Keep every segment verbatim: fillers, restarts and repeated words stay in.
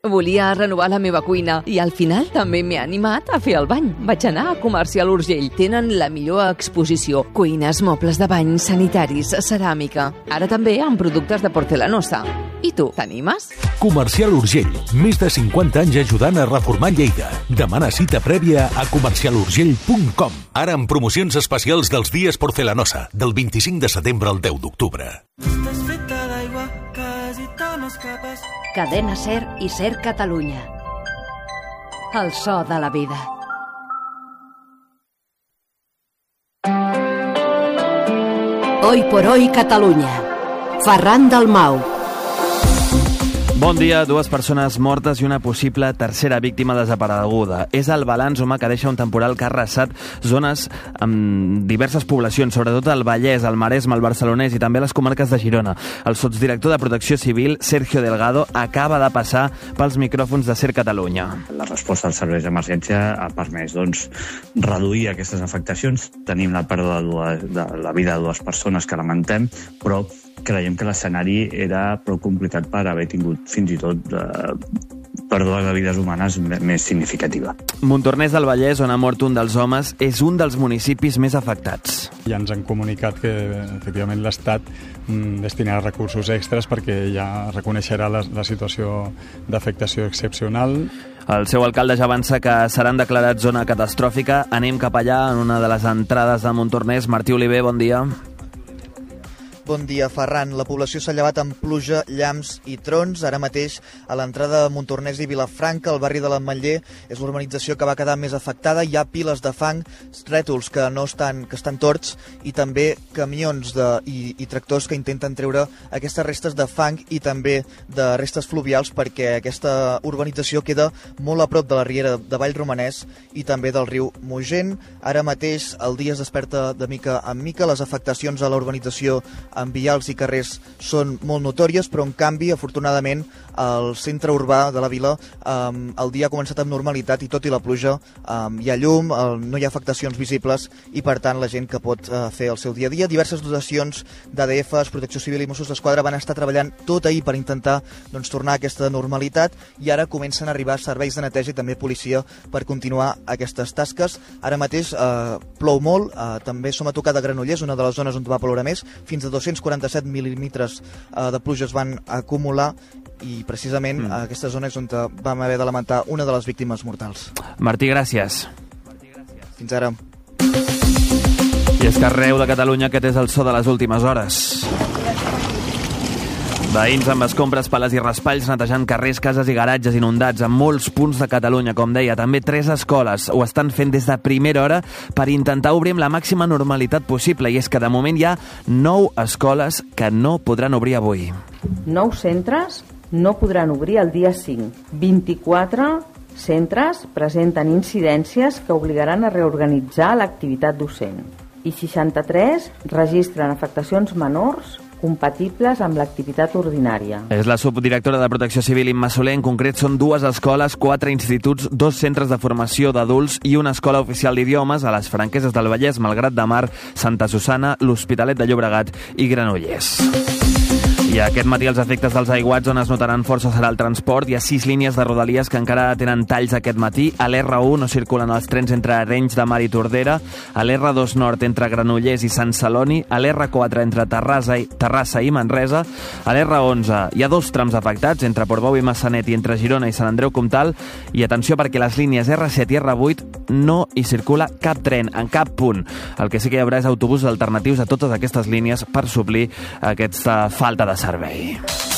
Volia renovar la meva cuina i al final també m'he animat a fer el bany. Vaig anar a Comercial Urgell. Tenen la millor exposició. Cuines, mobles de bany, sanitaris, ceràmica. Ara també amb productes de porcelanosa. I tu, t'animes? Comercial Urgell. Més de cinquanta anys ajudant a reformar Lleida. Demana cita prèvia a comercial urgell punt com. Ara amb promocions especials dels dies porcelanosa, del vint-i-cinc de setembre al deu d'octubre. Cadena Ser i Ser Catalunya. El so de la vida. Hoy por hoy Catalunya. Ferran Dalmau. Bon dia. Dues persones mortes i una possible tercera víctima desapareguda. És el balanç humà que deixa un temporal que ha arrasat zones amb diverses poblacions, sobretot el Vallès, el Maresme, el Barcelonès i també les comarques de Girona. El sotsdirector de Protecció Civil, Sergio Delgado, acaba de passar pels micròfons de Ser Catalunya. La resposta als serveis d'emergència ha permès doncs, reduir aquestes afectacions. Tenim la pèrdua de, dues, de la vida de dues persones que lamentem, però creiem que l'escenari era prou complicat per haver tingut fins i tot eh, pèrdua de vides humanes més significativa. Montornès del Vallès, on ha mort un dels homes, és un dels municipis més afectats. Ja ens han comunicat que efectivament l'Estat mm, destinarà recursos extras perquè ja reconeixerà la, la situació d'afectació excepcional. El seu alcalde ja avança que seran declarats zona catastròfica. Anem cap allà en una de les entrades de Montornès. Martí Oliver, bon dia. Bon dia, Ferran. La població s'ha llevat amb pluja, llamps i trons. Ara mateix, a l'entrada de Montornès i Vilafranca, el barri de l'Ametller, és l'urbanització que va quedar més afectada. Hi ha piles de fang, rètols que no estan, que estan torts i també camions de, i, i tractors que intenten treure aquestes restes de fang i també de restes fluvials perquè aquesta urbanització queda molt a prop de la riera de Vallromanès i també del riu Mogent. Ara mateix el dia es desperta de mica en mica. Les afectacions a la urbanització en vials i carrers són molt notòries, però en canvi, afortunadament, al centre urbà de la vila um, el dia ha començat amb normalitat i tot i la pluja um, hi ha llum, el, no hi ha afectacions visibles i per tant la gent que pot uh, fer el seu dia a dia. Diverses dotacions d'A D Fs, Protecció Civil i Mossos d'Esquadra van estar treballant tot ahir per intentar doncs, tornar a aquesta normalitat i ara comencen a arribar serveis de neteja i també policia per continuar aquestes tasques. Ara mateix uh, plou molt, uh, també som a tocar de Granollers, una de les zones on va ploure més, fins a dos-cents quaranta-set mil·límetres uh, de pluja es van acumular i precisament mm. aquesta zona és on vam haver de lamentar una de les víctimes mortals. Martí, gràcies. Fins ara. I és que arreu de Catalunya aquest és el so de les últimes hores. Veïns amb escombres, pales i raspalls netejant carrers, cases i garatges inundats en molts punts de Catalunya. Com deia, també tres escoles ho estan fent des de primera hora per intentar obrir amb la màxima normalitat possible. I és que de moment hi ha nou escoles que no podran obrir avui. Nou centres no podran obrir el dia cinc. vint-i-quatre centres presenten incidències que obligaran a reorganitzar l'activitat docent. I seixanta-tres registren afectacions menors compatibles amb l'activitat ordinària. És la subdirectora de Protecció Civil, Imma Soler. En concret, són dues escoles, quatre instituts, dos centres de formació d'adults i una escola oficial d'idiomes a les Franqueses del Vallès, Malgrat de Mar, Santa Susana, l'Hospitalet de Llobregat i Granollers. I aquest matí els efectes dels aiguats on es notaran força serà el transport. Hi ha sis línies de Rodalies que encara tenen talls aquest matí. A l'R u no circulen els trens entre Arenys de Mar i Tordera, a l'R dos Nord entre Granollers i Sant Celoni, a l'R quatre entre Terrassa i, Terrassa i Manresa, a l'R onze hi ha dos trams afectats entre Portbou i Massanet i entre Girona i Sant Andreu Comtal. I atenció perquè les línies R set i R vuit no hi circula cap tren en cap punt. El que sí que hi haurà és autobusos alternatius a totes aquestes línies per suplir aquesta falta de servei.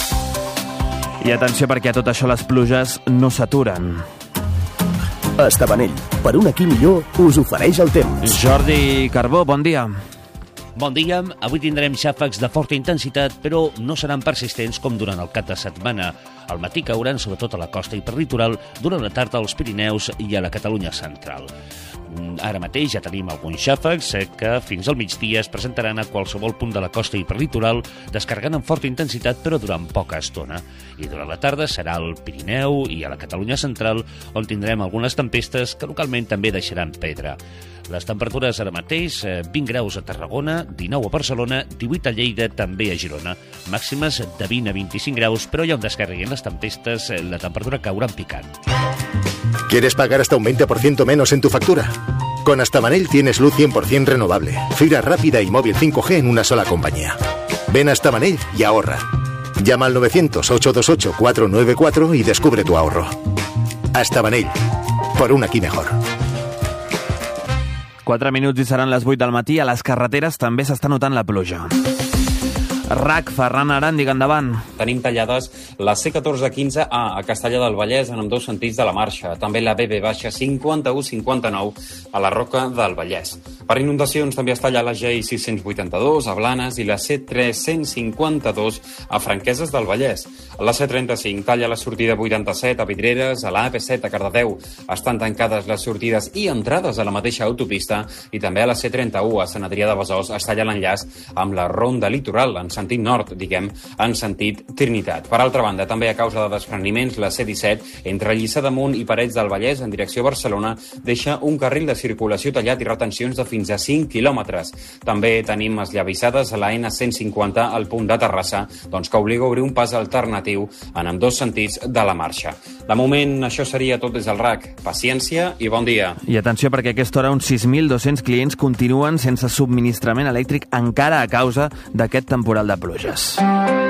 I atenció perquè a tot això les pluges no s'aturen. Estabanell, per un aquí millor, us ofereix el temps. Jordi Carbó, bon dia. Bon dia. Avui tindrem xàfecs de forta intensitat, però no seran persistents com durant el cap de setmana. Al matí cauran sobretot a la costa i per litoral, durant la tarda als Pirineus i a la Catalunya central. Ara mateix ja tenim alguns xàfecs que fins al migdia es presentaran a qualsevol punt de la costa i per litoral, descarregant amb forta intensitat però durant poca estona. I durant la tarda serà al Pirineu i a la Catalunya central on tindrem algunes tempestes que localment també deixaran pedra. Les temperatures ara mateix, vint graus a Tarragona, dinou a Barcelona, divuit a Lleida, també a Girona. Màximes de vint a vint-i-cinc graus, però hi ha un descarregui en les fortes tempestes, la temperatura caurà en picant. ¿Quieres pagar hasta un veinte por ciento menos en tu factura? Con Astabanell tienes luz cien por ciento renovable, fibra rápida y móvil cinco G en una sola compañía. Ven a Astabanell y ahorra. Llama al novecientos, ocho dos ocho, cuatro nueve cuatro y descubre tu ahorro. Astabanell, por un aquí mejor. quatre minuts i seran les vuit del matí. A les carreteres també s'està notant la pluja. R A C, Ferran Aràndiga, endavant. Tenim tallades la C catorze quinze A a Castellar del Vallès en ambdós sentits de la marxa. També la B B baixa cinquanta-u cinquanta-nou a la Roca del Vallès. Per inundacions també es talla la G I sis-cents vuitanta-dos a Blanes i la C tres-cents cinquanta-dos a Franqueses del Vallès. La C trenta-cinc talla la sortida vuitanta-set a Vidreres, a la A P set a Cardedeu. Estan tancades les sortides i entrades a la mateixa autopista i també a la C trenta-u a Sant Adrià de Besòs es talla l'enllaç amb la Ronda Litoral en sentit nord, diguem, en sentit Trinitat. Per altra banda, també a causa de despreniments, la C disset, entre Lliçà d'Amunt i Parets del Vallès, en direcció a Barcelona, deixa un carril de circulació tallat i retencions de fins a cinc quilòmetres. També tenim esllavissades a la N cent cinquanta al punt de Terrassa, doncs que obliga a obrir un pas alternatiu en ambdós sentits de la marxa. De moment, això seria tot des del R A C. Paciència i bon dia. I atenció, perquè a aquesta hora uns sis mil dos-cents clients continuen sense subministrament elèctric encara a causa d'aquest temporal de pluges.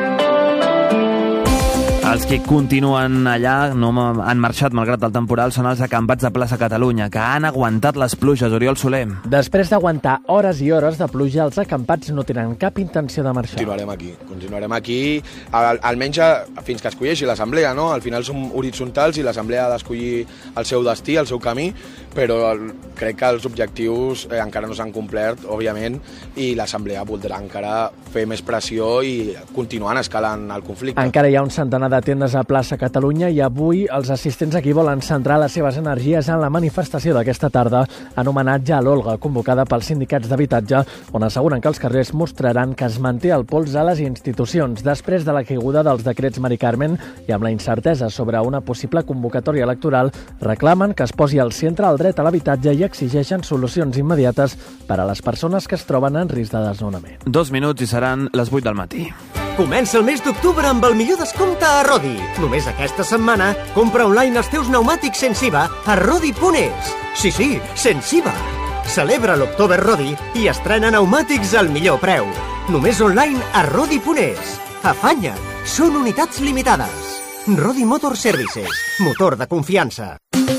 Els que continuen allà, no han marxat malgrat el temporal, són els acampats de Plaça Catalunya, que han aguantat les pluges. Oriol Soler. Després d'aguantar hores i hores de pluja, els acampats no tenen cap intenció de marxar. Continuarem aquí, continuarem aquí, al, almenys fins que escolleixi l'assemblea, no? Al final som horitzontals i l'assemblea ha d'escollir el seu destí, el seu camí, però el, crec que els objectius eh, encara no s'han complert, òbviament, i l'assemblea voldrà encara fer més pressió i continuar escalant el conflicte. Encara hi ha un centenar de tendes a Plaça Catalunya i avui els assistents aquí volen centrar les seves energies en la manifestació d'aquesta tarda en homenatge a l'Olga, convocada pels sindicats d'habitatge, on asseguren que els carrers mostraran que es manté el pols a les institucions després de la caiguda dels decrets Mari Carmen i amb la incertesa sobre una possible convocatòria electoral, reclamen que es posi al centre el dret a l'habitatge i exigeixen solucions immediates per a les persones que es troben en risc de desnonament. Dos minuts i seran les vuit del matí. Comença el mes d'octubre amb el millor descompte a Rodi. Només aquesta setmana, compra online els teus pneumàtics sense I V A a rodi punt es. Sí, sí, sense I V A. Celebra l'October Rodi i estrena pneumàtics al millor preu. Només online a rodi punt es. Afanya't, són unitats limitades. Rodi Motor Services, motor de confiança.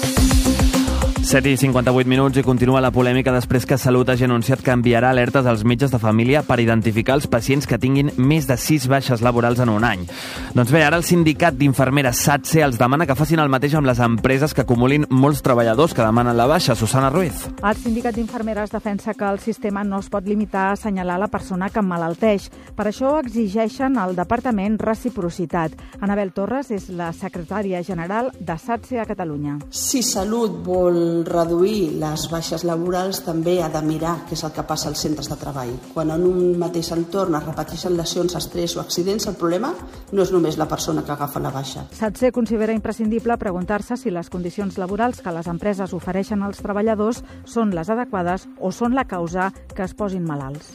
set i cinquanta-vuit minuts i continua la polèmica després que Salut hagi anunciat que enviarà alertes als metges de família per identificar els pacients que tinguin més de sis baixes laborals en un any. Doncs bé, ara el sindicat d'infermeres SATSE els demana que facin el mateix amb les empreses que acumulin molts treballadors que demanen la baixa. Susana Ruiz. El sindicat d'infermeres defensa que el sistema no es pot limitar a assenyalar la persona que emmalalteix. Per això exigeixen al departament reciprocitat. Anabel Torres és la secretària general de SATSE a Catalunya. Si Salut vol reduir les baixes laborals, també ha de mirar què és el que passa als centres de treball. Quan en un mateix entorn es repeteixen lesions, estrès o accidents, el problema no és només la persona que agafa la baixa. SATSE considera imprescindible preguntar-se si les condicions laborals que les empreses ofereixen als treballadors són les adequades o són la causa que es posin malalts.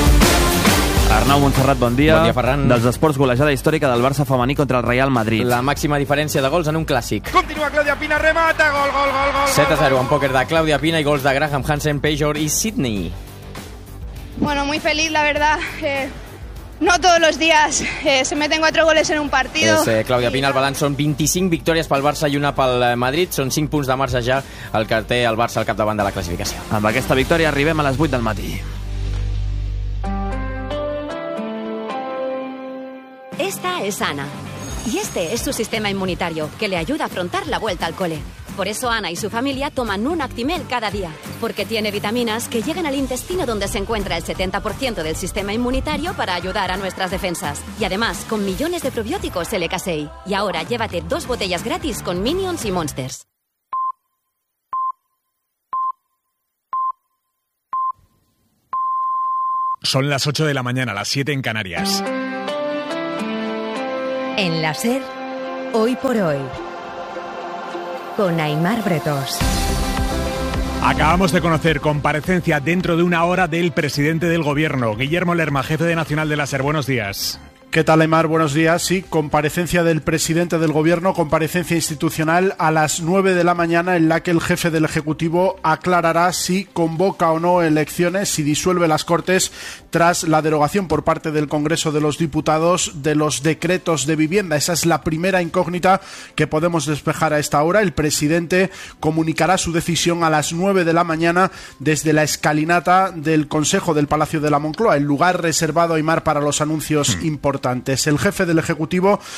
Arnau Montserrat, bon dia. Bon dia, Ferran. Dels esports, golejada històrica del Barça femení contra el Real Madrid. La màxima diferència de gols en un clàssic. Continua Clàudia Pina, remata, gol, gol, gol, gol. set a zero en pòquer de Clàudia Pina i gols de Graham Hansen, Pejor y Sidney. Bueno, muy feliz, la verdad. Eh, no todos los días eh, se meten cuatro goles en un partido. És, eh, Clàudia Pina, el balanç són vint-i-cinc victòries pel Barça i una pel Madrid. Són cinc punts de marge ja el que té el Barça al capdavant de la classificació. Amb aquesta victòria arribem a les vuit del matí. Esta es Ana, y este es su sistema inmunitario, que le ayuda a afrontar la vuelta al cole. Por eso Ana y su familia toman un Actimel cada día, porque tiene vitaminas que llegan al intestino donde se encuentra el setenta por ciento del sistema inmunitario para ayudar a nuestras defensas. Y además, con millones de probióticos L K seis. Y ahora llévate dos botellas gratis con Minions y Monsters. Son las ocho de la mañana, las siete en Canarias. En la SER, Hoy por Hoy, con Aimar Bretos. Acabamos de conocer comparecencia dentro de una hora del presidente del Gobierno, Guillermo Lerma, jefe de Nacional de la SER. Buenos días. ¿Qué tal, Aymar? Buenos días. Sí, comparecencia del presidente del Gobierno, comparecencia institucional a las nueve de la mañana, en la que el jefe del Ejecutivo aclarará si convoca o no elecciones, si disuelve las Cortes tras la derogación por parte del Congreso de los Diputados de los decretos de vivienda. Esa es la primera incógnita que podemos despejar a esta hora. El presidente comunicará su decisión a las nueve de la mañana desde la escalinata del Consejo del Palacio de la Moncloa, el lugar reservado, Aymar, para los anuncios mm. importantes. El jefe del Ejecutivo